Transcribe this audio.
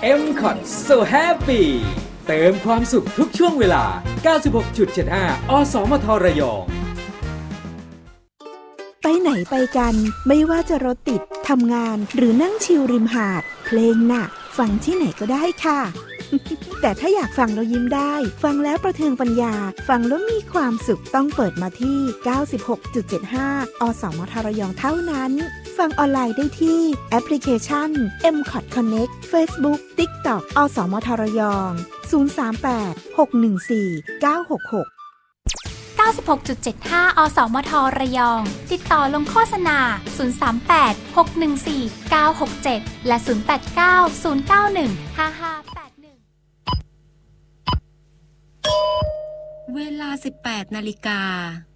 M-Cot So Happy เติมความสุขทุกช่วงเวลา 96.75 อสมทระยองไปไหนไปกันไม่ว่าจะรถติดทำงานหรือนั่งชิลริมหาดเพลงน่ะฟังที่ไหนก็ได้ค่ะ แต่ถ้าอยากฟังแล้วยิ้มได้ฟังแล้วประเทืองปัญญาฟังแล้วมีความสุขต้องเปิดมาที่ 96.75 อสมทระยองเท่านั้นฟังออนไลน์ได้ที่แอปพลิเคชัน M-Cot Connect Facebook TikTok อสมทระยอง 038 614 966 96.75 อสมทระยองติดต่อลงโฆษณา038 614 967และ089 091 5581 เวลา 18 นาฬิกา